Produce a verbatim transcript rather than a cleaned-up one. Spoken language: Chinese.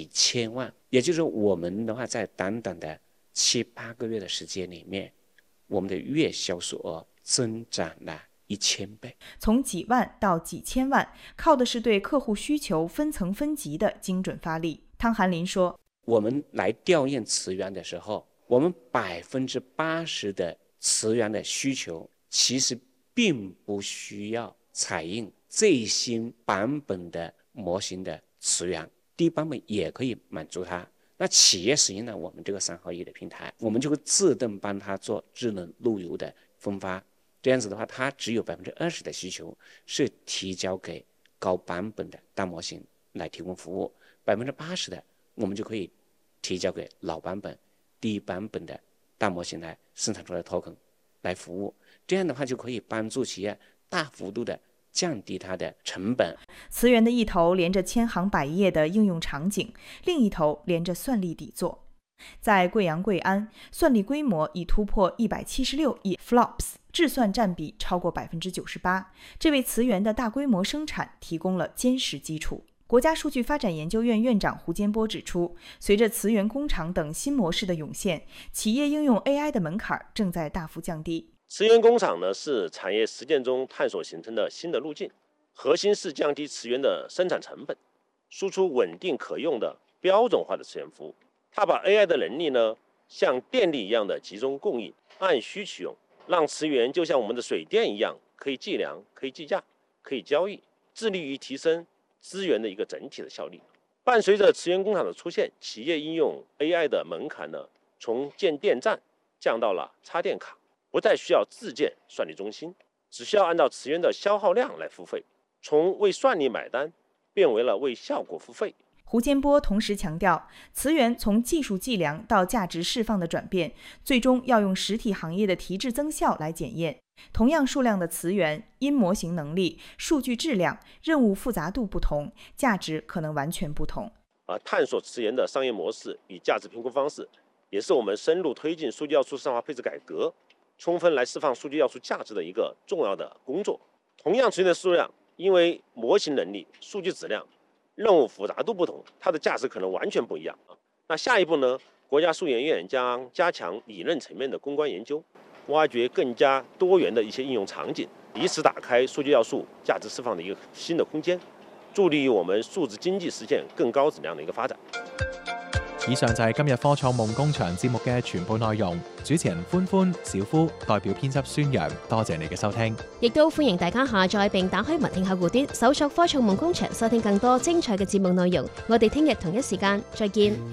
千万，也就是我们的话，在短短的七八个月的时间里面，我们的月销售额增长了一千倍， 从几万到几千万，靠的是对客户需求分层分级的精准发力。汤寒林说， 我们来调研词源的时候，我们百分之八十的词源的需求其实并不需要采用最新版本的模型的词源，低版本也可以满足它。那企业使用了我们这个三合一的平台，我们就会自动帮它做智能路由的分发，这样子的话，它只有百分之二十的需求是提交给高版本的大模型来提供服务，百分之八十的我们就可以提交给老版本、低版本的大模型来生产出来的 token 来服务，这样的话就可以帮助企业大幅度的降低它的成本。 词源的一头连着千行百业的应用场景，另一头连着算力底座。在贵阳贵安，算力规模已突破一百七十六亿 F L O P S， 质算占比超过 百分之九十八， 这为词源的大规模生产提供了坚实基础。国家数据发展研究院院长胡坚波指出，随着词源工厂等新模式的涌现，企业应用 A I 的门槛正在大幅降低。 词源工厂呢，是产业实践中探索形成的新的路径，核心是降低词源的生产成本，输出稳定可用的标准化的词源服务。它把 A I 的能力呢，像电力一样的集中供应，按需取用，让词源就像我们的水电一样，可以计量、可以计价、可以交易，致力于提升资源的一个整体的效率。伴随着词源工厂的出现，企业应用 A I 的门槛呢，从建电站降到了插电卡，不再需要自建算力中心，只需要按照词源的消耗量来付费，从为算力买单变为了为效果付费。 胡坚波同时强调，词源从技术计量到价值释放的转变，最终要用实体行业的提质增效来检验。同样数量的词源，因模型能力、数据质量、任务复杂度不同，价值可能完全不同。 而探索词源的商业模式与价值评估方式，也是我们深入推进数据要素市场化配置改革，充分来释放数据要素价值的一个重要的工作。同样词源的数量，因为模型能力、数据质量、任务复杂度不同，它的价值可能完全不一样。那下一步呢？国家数研院将加强理论层面的攻关研究，挖掘更加多元的一些应用场景，以此打开数据要素价值释放的一个新的空间，助力于我們數字經濟實現更高質量嘅一個發展。 以上就係今日科創夢工場節目嘅全部內容。主持人歡歡、小夫代表編輯孫陽，多謝你嘅收聽。 亦都歡迎大家下載並打開文聽客戶端，搜索科創夢工場，收聽更多精彩嘅節目內容。我哋聽日同一時間再見。